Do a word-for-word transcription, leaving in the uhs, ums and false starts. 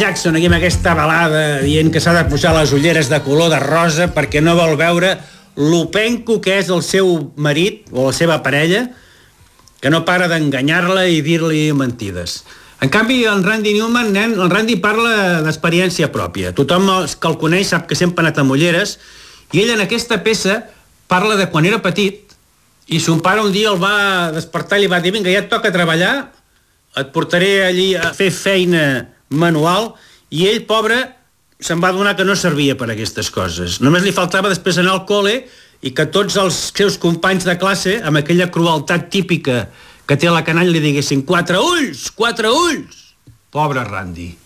Jackson aquí amb aquesta balada dient que s'ha de posar les ulleres de color de rosa perquè no vol veure l'openco que és el seu marit o la seva parella, que no para d'enganyar-la i dir-li mentides. En canvi, en Randy Newman, nen, el Randy parla d'experiència pròpia. Tothom que el coneix sap que sempre ha anat amb ulleres, i ell en aquesta peça parla de quan era petit i son pare un dia el va despertar i li va dir: vinga, ja et toca treballar, et portaré allí a fer feina manual, i ell, pobre, se'n va adonar que no servia per a aquestes coses. Només li faltava després anar al col·le i que tots els seus companys de classe, amb aquella crueltat típica que té la canalla, li diguessin: quatre ulls, quatre ulls! Pobre Randy.